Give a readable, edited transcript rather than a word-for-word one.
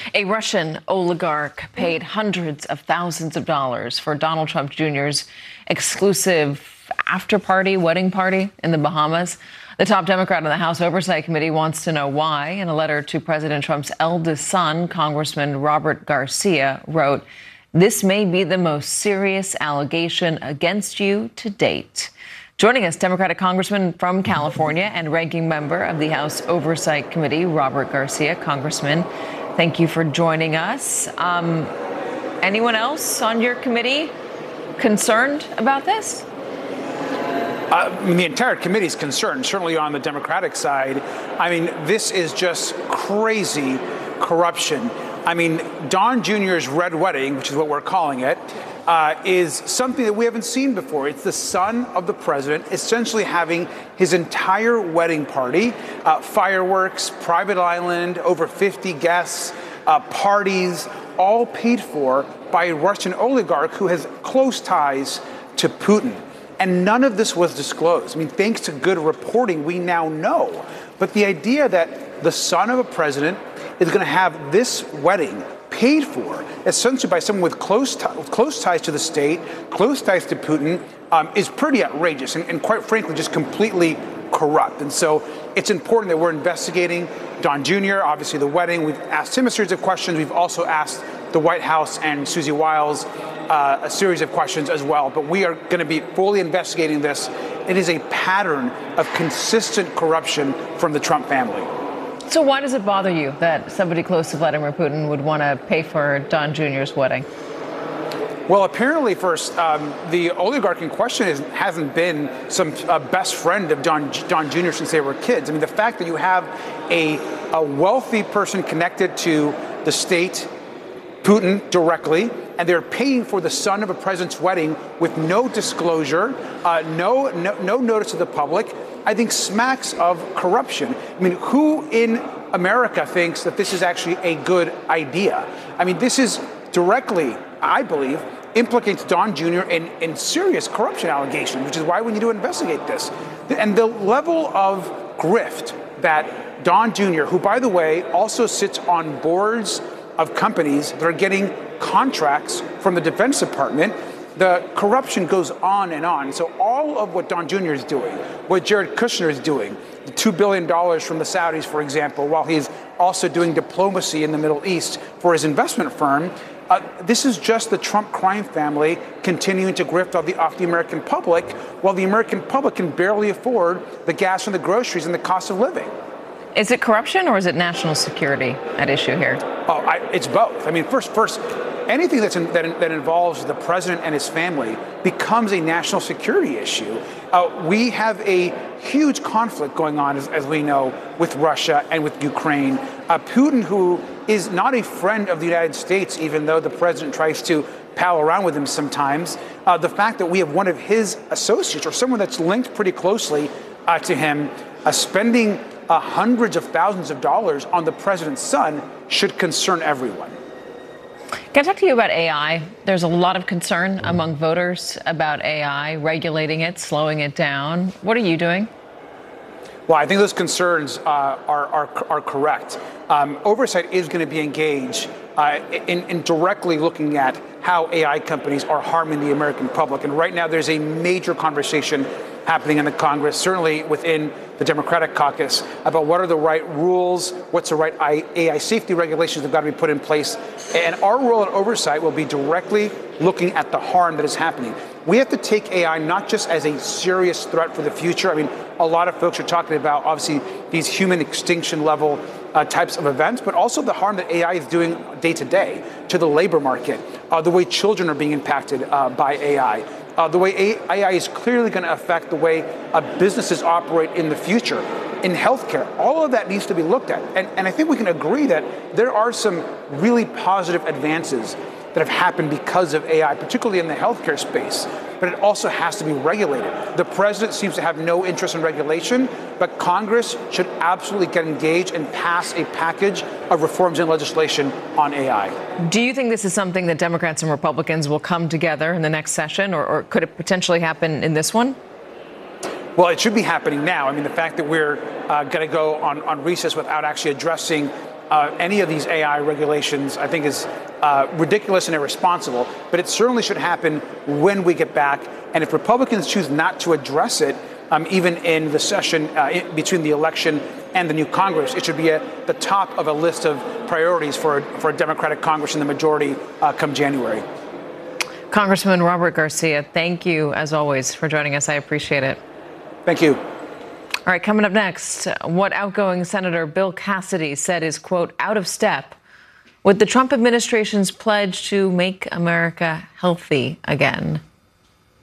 A Russian oligarch paid hundreds of thousands of dollars for Donald Trump Jr.'s exclusive after-party, wedding party in the Bahamas. The top Democrat on the House Oversight Committee wants to know why. In a letter to President Trump's eldest son, Congressman Robert Garcia wrote, "This may be the most serious allegation against you to date." Joining us, Democratic Congressman from California and ranking member of the House Oversight Committee, Robert Garcia. Congressman, thank you for joining us. Anyone else on your committee concerned about this? The entire committee is concerned, certainly on the Democratic side. I mean, this is just crazy corruption. I mean, Don Jr.'s red wedding, which is what we're calling it, is something that we haven't seen before. It's the son of the president essentially having his entire wedding party, fireworks, private island, over 50 guests, parties, all paid for by a Russian oligarch who has close ties to Putin. And none of this was disclosed. I mean, thanks to good reporting, we now know. But the idea that the son of a president is going to have this wedding paid for essentially by someone with close ties to the state, close ties to Putin, is pretty outrageous and quite frankly, just completely corrupt. And so it's important that we're investigating Don Jr., obviously the wedding. We've asked him a series of questions. We've also asked the White House and Susie Wiles a series of questions as well. But we are going to be fully investigating this. It is a pattern of consistent corruption from the Trump family. So why does it bother you that somebody close to Vladimir Putin would want to pay for Don Jr.'s wedding? Well, apparently, first, the oligarch in question hasn't been some best friend of Don Jr. since they were kids. I mean, the fact that you have a wealthy person connected to the state, Putin, directly, and they're paying for the son of a president's wedding with no disclosure, no notice to the public, I think smacks of corruption. I mean, who in America thinks that this is actually a good idea? I mean, this is directly, I believe, implicates Don Jr. in serious corruption allegations, which is why we need to investigate this. And the level of grift that Don Jr., who, by the way, also sits on boards of companies that are getting contracts from the Defense Department, the corruption goes on and on. So all of what Don Jr. is doing, what Jared Kushner is doing, the $2 billion from the Saudis, for example, while he's also doing diplomacy in the Middle East for his investment firm, this is just the Trump crime family continuing to grift off the American public, while the American public can barely afford the gas and the groceries and the cost of living. Is it corruption or is it national security at issue here? Oh, it's both. I mean, first, anything that involves the president and his family becomes a national security issue. We have a huge conflict going on, as we know, with Russia and with Ukraine. Putin, who is not a friend of the United States, even though the president tries to pal around with him sometimes, the fact that we have one of his associates or someone that's linked pretty closely to him spending hundreds of thousands of dollars on the president's son should concern everyone. Can I talk to you about AI? There's a lot of concern among voters about AI, regulating it, slowing it down. What are you doing? Well, I think those concerns are correct. Oversight is going to be engaged in directly looking at how AI companies are harming the American public. And right now, there's a major conversation happening in the Congress, certainly within the Democratic caucus, about what are the right rules, what's the right AI safety regulations that have got to be put in place. And our role in oversight will be directly looking at the harm that is happening. We have to take AI not just as a serious threat for the future. I mean, a lot of folks are talking about, obviously, these human extinction level types of events, but also the harm that AI is doing day to day to the labor market, the way children are being impacted by AI. The way AI is clearly going to affect the way businesses operate in the future, in healthcare. All of that needs to be looked at. And I think we can agree that there are some really positive advances that have happened because of AI, particularly in the healthcare space. But it also has to be regulated. The president seems to have no interest in regulation, but Congress should absolutely get engaged and pass a package of reforms and legislation on AI. Do you think this is something that Democrats and Republicans will come together in the next session, or could it potentially happen in this one? Well, it should be happening now. I mean, the fact that we're going to go on recess without actually addressing any of these AI regulations, I think, is ridiculous and irresponsible. But it certainly should happen when we get back. And if Republicans choose not to address it, even in the session between the election and the new Congress, it should be at the top of a list of priorities for a Democratic Congress and the majority come January. Congressman Robert Garcia, thank you, as always, for joining us. I appreciate it. Thank you. All right, coming up next, what outgoing Senator Bill Cassidy said is, quote, out of step with the Trump administration's pledge to make America healthy again.